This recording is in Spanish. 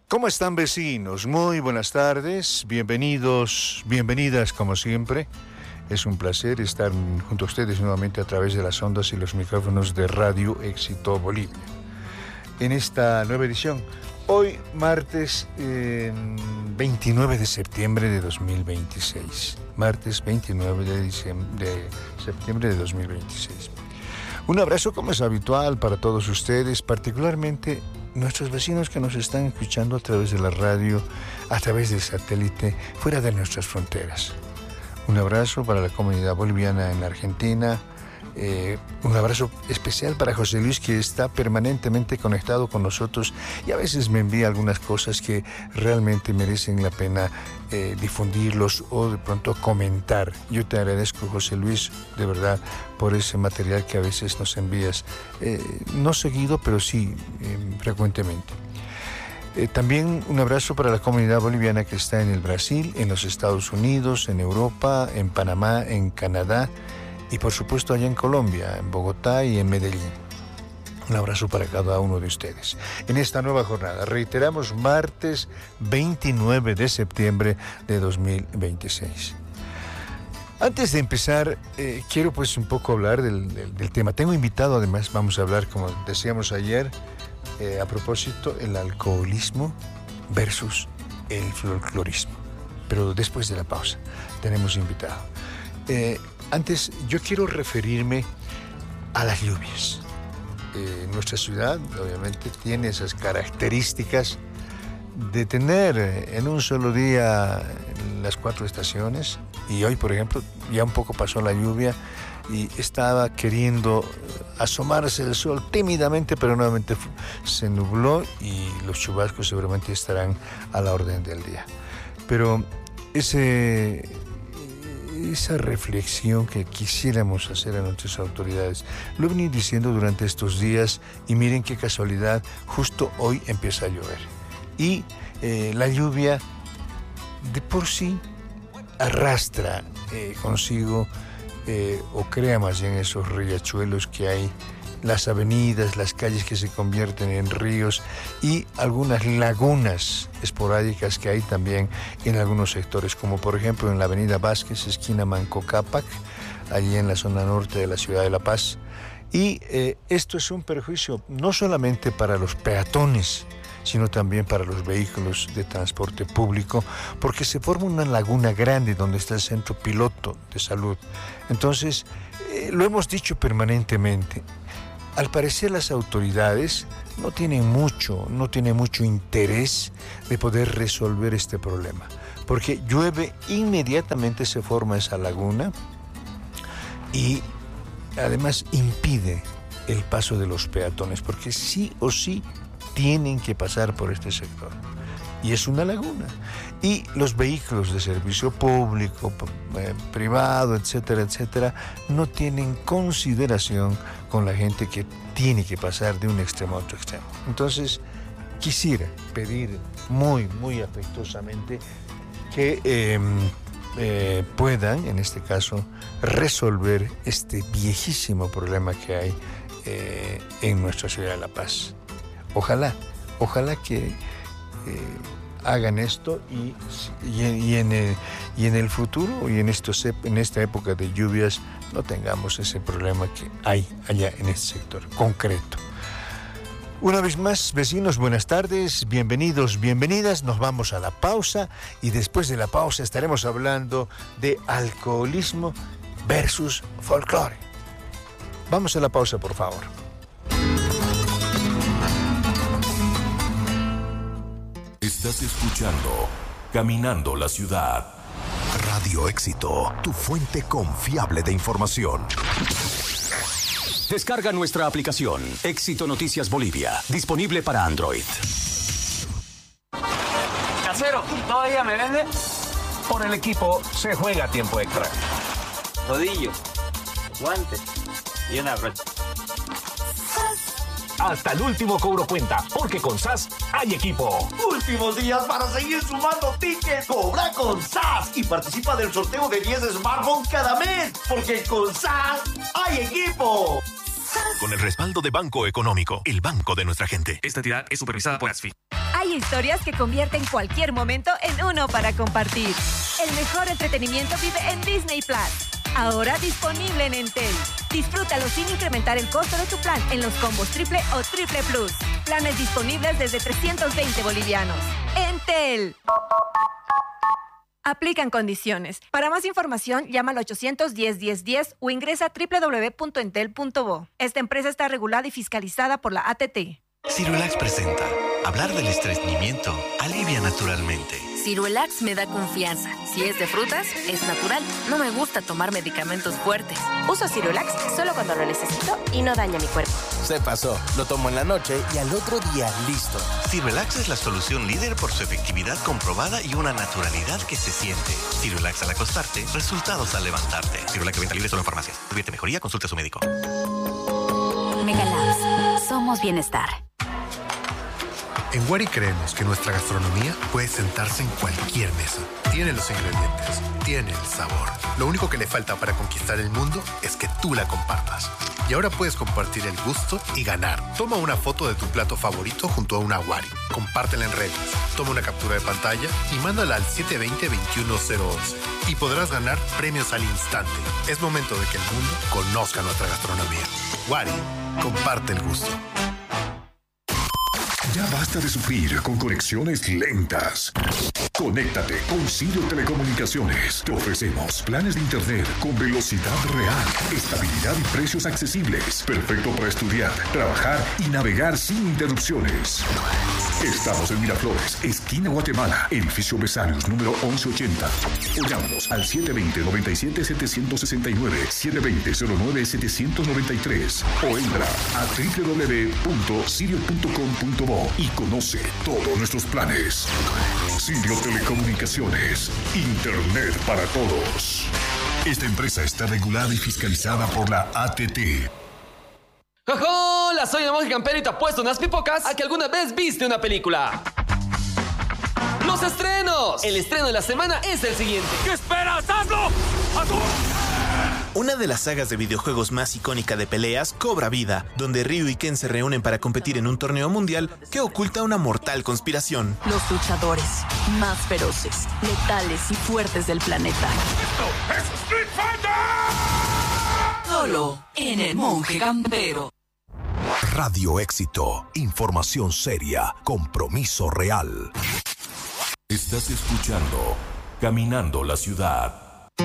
¿Cómo están, vecinos? Muy buenas tardes, bienvenidos, bienvenidas como siempre. Es un placer estar junto a ustedes nuevamente a través de las ondas y los micrófonos de Radio Éxito Bolivia. En esta nueva edición, hoy martes 29 de septiembre de 2026. Martes 29 de septiembre de 2026. Un abrazo como es habitual para todos ustedes, particularmente nuestros vecinos que nos están escuchando a través de la radio, a través del satélite, fuera de nuestras fronteras. Un abrazo para la comunidad boliviana en Argentina. Un abrazo especial para José Luis, que está permanentemente conectado con nosotros y a veces me envía algunas cosas que realmente merecen la pena difundirlos o de pronto comentar. Yo te agradezco, José Luis, de verdad, por ese material que a veces nos envías, no seguido, pero sí frecuentemente. También un abrazo para la comunidad boliviana que está en el Brasil, en los Estados Unidos, en Europa, en Panamá, en Canadá y por supuesto allá en Colombia, en Bogotá y en Medellín. Un abrazo para cada uno de ustedes. En esta nueva jornada, reiteramos, martes 29 de septiembre de 2026. Antes de empezar, quiero pues un poco hablar del tema. Tengo invitado, además, vamos a hablar, como decíamos ayer, a propósito, el alcoholismo versus el folclorismo. Pero después de la pausa, tenemos invitado. Antes, yo quiero referirme a las lluvias. Nuestra ciudad, obviamente, tiene esas características de tener en un solo día las 4 estaciones. Y hoy, por ejemplo, ya un poco pasó la lluvia y estaba queriendo asomarse el sol tímidamente, pero nuevamente se nubló y los chubascos seguramente estarán a la orden del día. Pero esa reflexión que quisiéramos hacer a nuestras autoridades, lo he venido diciendo durante estos días y miren qué casualidad, justo hoy empieza a llover. Y la lluvia de por sí arrastra consigo o crea más bien esos riachuelos que hay, las avenidas, las calles que se convierten en ríos y algunas lagunas esporádicas que hay también en algunos sectores, como por ejemplo en la avenida Vázquez, esquina Manco Cápac, allí en la zona norte de la ciudad de La Paz. Y esto es un perjuicio no solamente para los peatones, sino también para los vehículos de transporte público, porque se forma una laguna grande donde está el centro piloto de salud. Entonces, lo hemos dicho permanentemente, al parecer las autoridades no tienen mucho interés de poder resolver este problema, porque llueve, inmediatamente se forma esa laguna y además impide el paso de los peatones, porque sí o sí tienen que pasar por este sector. Y es una laguna. Y los vehículos de servicio público, privado, etcétera, etcétera, no tienen consideración con la gente que tiene que pasar de un extremo a otro extremo. Entonces, quisiera pedir muy, muy afectuosamente que puedan, en este caso, resolver este viejísimo problema que hay en nuestra ciudad de La Paz. Ojalá que hagan esto y en el futuro y en esta época de lluvias no tengamos ese problema que hay allá en este sector concreto. Una vez más, vecinos, buenas tardes, bienvenidos, bienvenidas. Nos vamos a la pausa y después de la pausa estaremos hablando de alcoholismo versus folclore. Vamos a la pausa, por favor. Estás escuchando Caminando la Ciudad. Radio Éxito, tu fuente confiable de información. Descarga nuestra aplicación Éxito Noticias Bolivia, disponible para Android. Casero, ¿todavía me vende? Por el equipo se juega a tiempo extra. Rodillo, guantes y una brocha. Hasta el último cobro cuenta, porque con SAS hay equipo. Últimos días para seguir sumando tickets. Cobra con SAS y participa del sorteo de 10 smartphones cada mes, porque con SAS hay equipo. Con el respaldo de Banco Económico, el banco de nuestra gente. Esta entidad es supervisada por ASFI. Hay historias que convierten cualquier momento en uno para compartir. El mejor entretenimiento vive en Disney Plus. Ahora disponible en Entel. Disfrútalo sin incrementar el costo de tu plan en los combos triple o triple plus. Planes disponibles desde 320 bolivianos. Entel. Aplican condiciones. Para más información, llama al 810-1010 o ingresa a www.entel.bo. Esta empresa está regulada y fiscalizada por la ATT. Ciruelax presenta. Hablar del estreñimiento alivia naturalmente. Ciruelax me da confianza. Si es de frutas, es natural. No me gusta tomar medicamentos fuertes. Uso Ciruelax solo cuando lo necesito y no daña mi cuerpo. Se pasó. Lo tomo en la noche y al otro día listo. Ciruelax es la solución líder por su efectividad comprobada y una naturalidad que se siente. Ciruelax al acostarte, resultados al levantarte. Ciruelax de venta libre solo en farmacias. Si advierte mejoría, consulte a su médico. Megalabs. Somos bienestar. En Wari creemos que nuestra gastronomía puede sentarse en cualquier mesa. Tiene los ingredientes, tiene el sabor. Lo único que le falta para conquistar el mundo es que tú la compartas. Y ahora puedes compartir el gusto y ganar. Toma una foto de tu plato favorito junto a una Wari. Compártela en redes. Toma una captura de pantalla y mándala al 720-21011. Y podrás ganar premios al instante. Es momento de que el mundo conozca nuestra gastronomía. Wari, comparte el gusto. Ya basta de sufrir con conexiones lentas. Conéctate con Sirio Telecomunicaciones. Te ofrecemos planes de internet con velocidad real, estabilidad y precios accesibles. Perfecto para estudiar, trabajar y navegar sin interrupciones. Estamos en Miraflores, esquina Guatemala, edificio Besarios, número 1180. O llámanos al 720-97-769, 720-09-793. O entra a www.sirio.com.bo y conoce todos nuestros planes. Sirio Telecomunicaciones, Internet para todos. Esta empresa está regulada y fiscalizada por la ATT. ¡Hola! Soy el monje campero y te apuesto unas pipocas a que alguna vez viste una película. ¡Los estrenos! El estreno de la semana es el siguiente. ¿Qué esperas? ¡Hazlo! ¡Hazlo! Una de las sagas de videojuegos más icónica de peleas cobra vida, donde Ryu y Ken se reúnen para competir en un torneo mundial que oculta una mortal conspiración. Los luchadores más feroces, letales y fuertes del planeta. ¡Esto es Street Fighter! Solo en el monje campero. Radio Éxito, información seria, compromiso real. Estás escuchando Caminando la Ciudad.